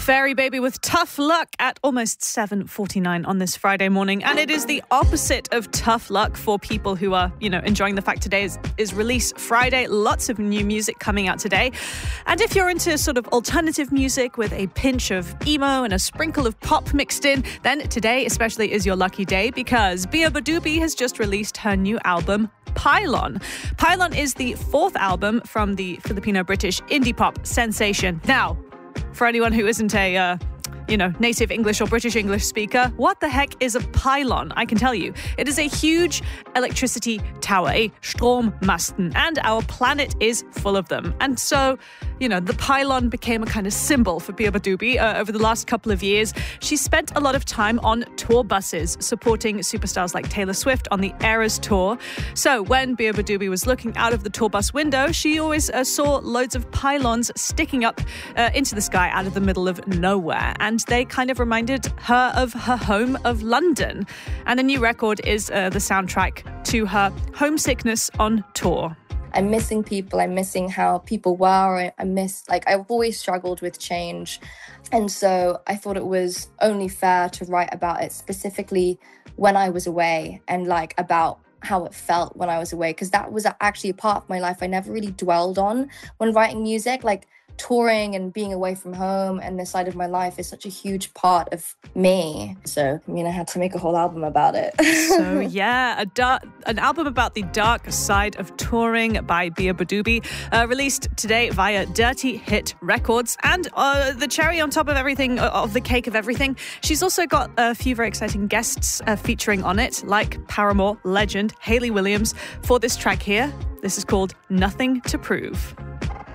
Fairy Baby with Tough Luck at almost 7:49 on this Friday morning. And it is the opposite of tough luck for people who are, enjoying the fact today is Release Friday. Lots of new music coming out today. And if you're into sort of alternative music with a pinch of emo and a sprinkle of pop mixed in, then today especially is your lucky day because Beaver Doobie has just released her new album, Pylon. Pylon is the fourth album from the Filipino-British indie pop sensation. Now, for anyone who isn't a native English or British English speaker, what the heck is a pylon? I can tell you. It is a huge electricity tower, a Strommasten, and our planet is full of them. And so, the pylon became a kind of symbol for Beaver Doobie over the last couple of years. She spent a lot of time on tour buses, supporting superstars like Taylor Swift on the Eras tour. So when Beaver Doobie was looking out of the tour bus window, she always saw loads of pylons sticking up into the sky out of the middle of nowhere. And they kind of reminded her of her home of London. And the new record is the soundtrack to her homesickness on tour. I'm missing people. I'm missing how people were. I've always struggled with change. And so I thought it was only fair to write about it specifically when I was away and about how it felt when I was away, because that was actually a part of my life I never really dwelled on when writing music. Touring and being away from home and this side of my life is such a huge part of me. So, I had to make a whole album about it. So, yeah, an album about the dark side of touring by Beaver Doobie, released today via Dirty Hit Records. And the cherry on top of everything, of the cake of everything, she's also got a few very exciting guests featuring on it, like Paramore legend Hayley Williams for this track here. This is called Nothing to Prove.